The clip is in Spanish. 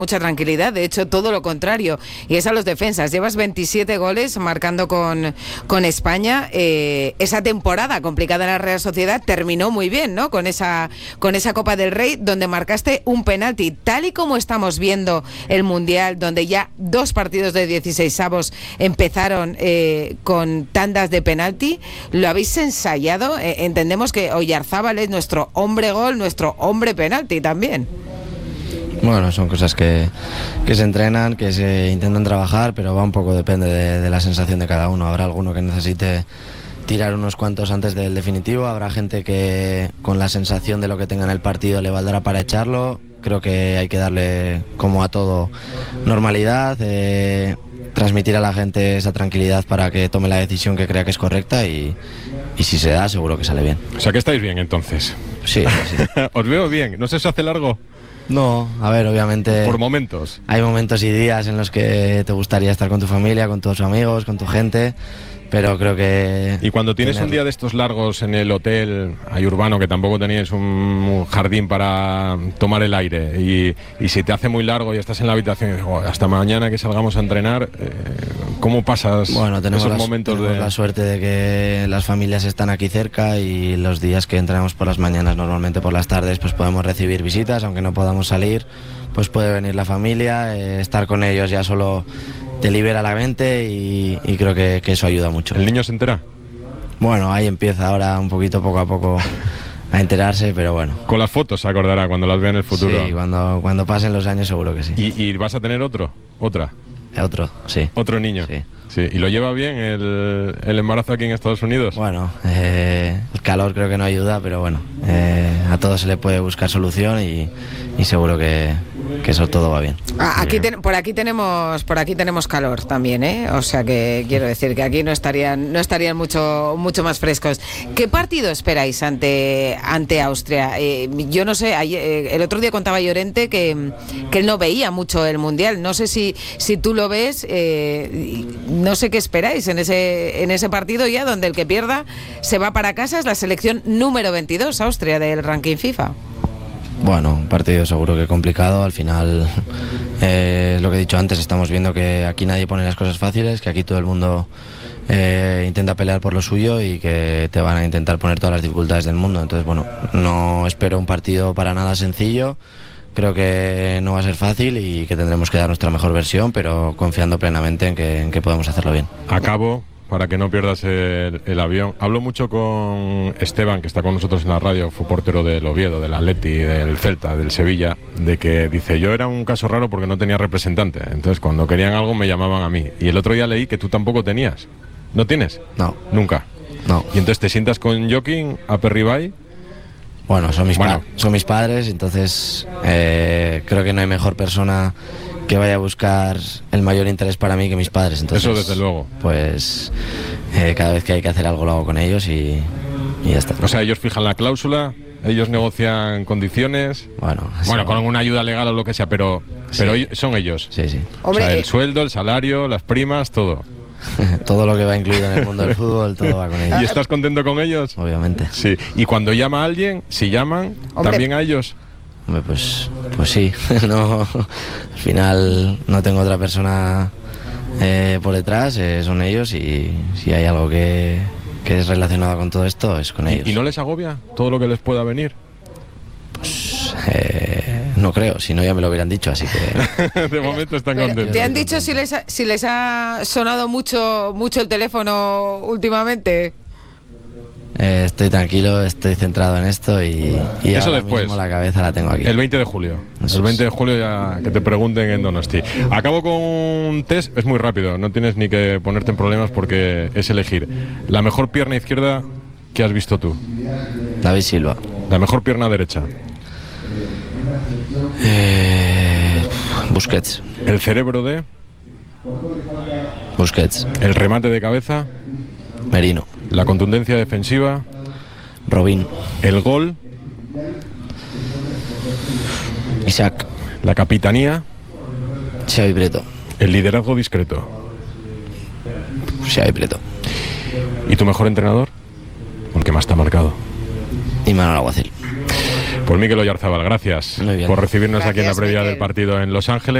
mucha tranquilidad, de hecho todo lo contrario, y es a los defensas. Llevas 27 goles marcando con España. Esa temporada complicada en la Real Sociedad terminó muy bien, ¿no? Con esa Copa del Rey, donde marcaste un penalti. Tal y como estamos viendo el Mundial, donde ya 2 partidos de 16avos empezaron con tandas de penalti, ¿lo habéis ensayado? Entendemos que Oyarzábal es nuestro hombre gol, nuestro hombre penalti también. Bueno, son cosas que se entrenan, que se intentan trabajar, pero va un poco, depende de la sensación de cada uno. Habrá alguno que necesite tirar unos cuantos antes del definitivo, habrá gente que con la sensación de lo que tenga en el partido le valdrá para echarlo. Creo que hay que darle, como a todo, normalidad, transmitir a la gente esa tranquilidad para que tome la decisión que crea que es correcta y si se da, seguro que sale bien. O sea que estáis bien entonces. Sí. Os veo bien, ¿no se os hace largo? No, a ver, obviamente... Por momentos. Hay momentos y días en los que te gustaría estar con tu familia, con tus amigos, con tu gente, pero creo que... Y cuando tienes un día de estos largos en el hotel, hay urbano, que tampoco teníais un jardín para tomar el aire, y si te hace muy largo y estás en la habitación y dices, hasta mañana que salgamos a entrenar, ¿cómo pasas esos momentos? Tenemos la suerte de que las familias están aquí cerca y los días que entrenamos por las mañanas, normalmente por las tardes, pues podemos recibir visitas, aunque no podamos salir, pues puede venir la familia, estar con ellos ya solo te libera la mente y creo que eso ayuda mucho. ¿El niño se entera? Bueno, ahí empieza ahora un poquito, poco a poco, a enterarse, pero bueno. Con las fotos se acordará cuando las vea en el futuro. Sí, cuando pasen los años seguro que sí. ¿Y vas a tener otra? Otro, sí. ¿Otro niño? Sí. ¿Y lo lleva bien el embarazo aquí en Estados Unidos? Bueno, el calor creo que no ayuda, pero bueno, a todo se le puede buscar solución y seguro que eso todo va bien. Por aquí tenemos calor también, ¿eh? O sea que quiero decir que aquí no estarían mucho más frescos. ¿Qué partido esperáis ante Austria? Yo no sé, el otro día contaba Llorente que él no veía mucho el Mundial. No sé si tú lo ves, no sé qué esperáis en ese partido ya, donde el que pierda se va para casa. Es la selección número 22, Austria, del ranking FIFA. Bueno, un partido seguro que complicado. Al final, es lo que he dicho antes, estamos viendo que aquí nadie pone las cosas fáciles, que aquí todo el mundo intenta pelear por lo suyo y que te van a intentar poner todas las dificultades del mundo. Entonces, bueno, no espero un partido para nada sencillo. Creo que no va a ser fácil y que tendremos que dar nuestra mejor versión, pero confiando plenamente en que podemos hacerlo bien. Acabo, para que no pierdas el avión. Hablo mucho con Esteban, que está con nosotros en la radio, fue portero del Oviedo, del Atleti, del Celta, del Sevilla, de que dice, yo era un caso raro porque no tenía representante, entonces cuando querían algo me llamaban a mí. Y el otro día leí que tú tampoco tenías. ¿No tienes? No. ¿Nunca? No. ¿Y entonces te sientas con Joaquín a Perribay? Bueno, son mis padres, entonces creo que no hay mejor persona que vaya a buscar el mayor interés para mí que mis padres. Entonces, eso desde luego. Pues cada vez que hay que hacer algo lo hago con ellos y ya está. O sea, ellos fijan la cláusula, ellos negocian condiciones. Bueno, con alguna ayuda legal o lo que sea, pero son ellos. Sí. O sea, el sueldo, el salario, las primas, todo. Todo lo que va incluido en el mundo del fútbol, todo va con ellos. ¿Y estás contento con ellos? Obviamente. Sí. ¿Y cuando llama a alguien, si llaman, también a ellos? Hombre, pues sí. No, al final no tengo otra persona por detrás, son ellos, y si hay algo que es relacionado con todo esto, es con ellos. ¿Y no les agobia todo lo que les pueda venir? Pues no creo, si no ya me lo hubieran dicho, así que... De momento están contentos. ¿Te han dicho si les ha sonado mucho el teléfono últimamente? Estoy tranquilo, estoy centrado en esto y eso ahora después, mismo la cabeza la tengo aquí. El 20 de julio. El 20 de julio ya que te pregunten en Donosti. Acabo con un test, es muy rápido, no tienes ni que ponerte en problemas porque es elegir. La mejor pierna izquierda que has visto tú. David Silva. La mejor pierna derecha. Busquets. El cerebro de Busquets. El remate de cabeza. Merino. La contundencia defensiva. Robin. El gol. Isaac. La capitanía. Xavi Prieto. El liderazgo discreto. Xavi Prieto. ¿Y tu mejor entrenador? El que más te ha marcado. Imanol Alguacil. Pues Pues Mikel Oyarzábal, gracias por recibirnos aquí en la Gracias, previa Mikel. del partido en Los Ángeles.